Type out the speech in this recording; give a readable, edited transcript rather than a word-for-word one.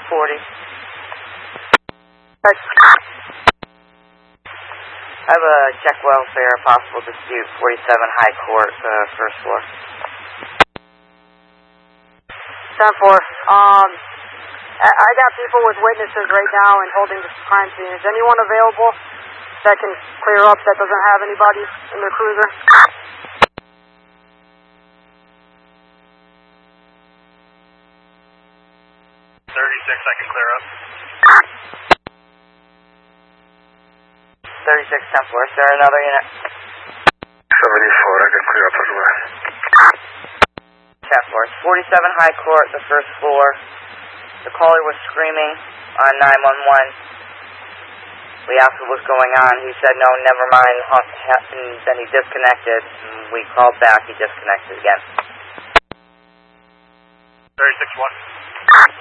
40. Thanks. I have a check welfare, possible dispute, 47 High Court, first floor. 10-4. I got people with witnesses right now and holding this crime scene. Is anyone available that can clear up that doesn't have anybody in their cruiser? 36, I can clear up. 36, 10-4. Is there another unit? 74, I can clear up as well. 10-4. It's 47 High Court, the first floor. The caller was screaming on 911. We asked what was going on. He said, no, never mind. And then he disconnected. And we called back. He disconnected again. 36-1.